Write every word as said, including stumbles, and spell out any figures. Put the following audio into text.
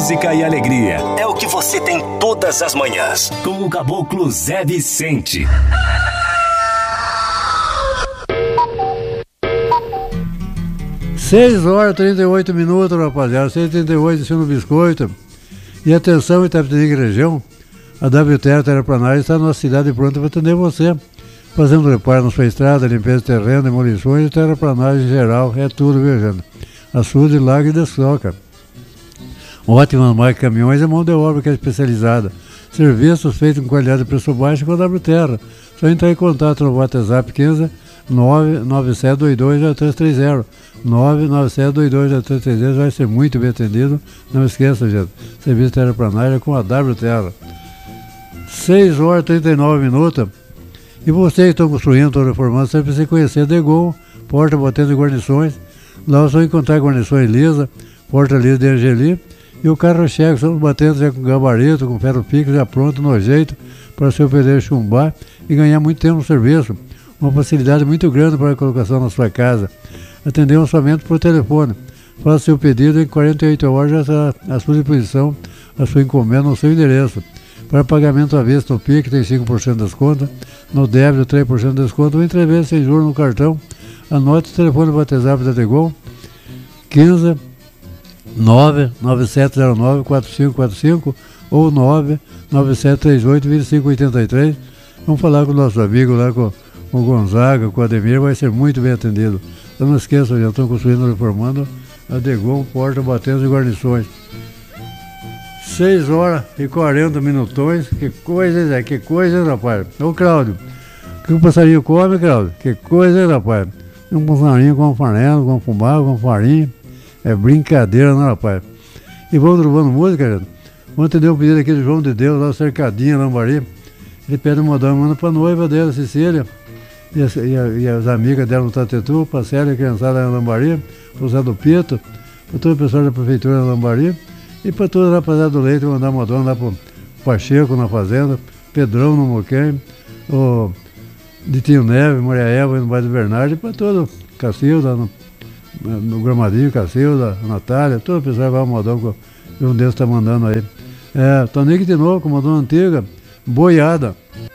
música e alegria é o que você tem todas as manhãs. Com o Caboclo Zé Vicente. seis horas e trinta e oito minutos, rapaziada. seis e trinta e oito, descendo o biscoito. E atenção, Itapetininga região. A W Terra Terraplanagem está na nossa cidade pronta para atender você. Fazendo reparo na sua estrada, limpeza de terreno, demolições e terraplanagem em geral. É tudo, viu, gente? Açude, lago e desloca. Ótimas marcas caminhões e mão de obra que é especializada. Serviços feitos com qualidade de preço baixo com a W Terra. Só entrar em contato no WhatsApp quinze nove nove sete dois dois zero três três zero. nove nove sete dois dois zero três três zero. Vai ser muito bem atendido. Não esqueça, gente. Serviço de terraplanagem com a W Terra. seis horas e trinta e nove minutos. E vocês que estão construindo, estão reformando, você precisa conhecer a Degon, porta batendo de guarnições. Lá você vai encontrar guarnições lisa, porta lisa de Angeli. E o carro-chefe, são batendo já com gabarito, com ferro-pique, já pronto, no jeito, para o seu pedreiro chumbar e ganhar muito tempo no serviço. Uma facilidade muito grande para a colocação na sua casa. Atendemos somente por telefone. Faça seu pedido em quarenta e oito horas, já está à sua disposição, a sua encomenda no seu endereço. Para pagamento à vista no P I C tem cinco por cento de desconto, no débito três por cento de desconto, ou entrevista sem juros no cartão. Anote o telefone do WhatsApp da Degon, quinze nove nove sete zero nove quatro cinco quatro cinco ou nove nove sete três oito dois cinco oito três. Vamos falar com o nosso amigo lá, com, com o Gonzaga, com o Ademir, vai ser muito bem atendido. Então não esqueça, já estão construindo e reformando a Degon, porta batendo e guarnições. seis horas e quarenta minutões, que coisa, que coisa, hein, rapaz? Ô, Cláudio, o que o passarinho come, Cláudio? Que coisa, hein, rapaz? Um passarinho com farelo, com fubá, com farinha. É brincadeira, não, rapaz? E vamos trovando música, gente. Ontem deu um pedido aqui do João de Deus, lá cercadinha, Lambari. Ele pede uma dama, manda pra noiva dela, Cecília, e as, e, a, e as amigas dela no Tatetu, pra Célia, a criançada na Lambari, pro Zé do Pito, pra todo o pessoal da prefeitura na Lambari, e pra toda a rapaziada do Leite, mandar uma dona lá pro Pacheco na fazenda, Pedrão no Moquém, o Ditinho Neve, Maria Eva no bairro do Bernardo, e pra todo Cacilda, no, no Gramadinho, Cacilda, Natália, todo o pessoal vai ao modão que um deles está mandando aí. É, Tonique de novo, com uma dona antiga, boiada.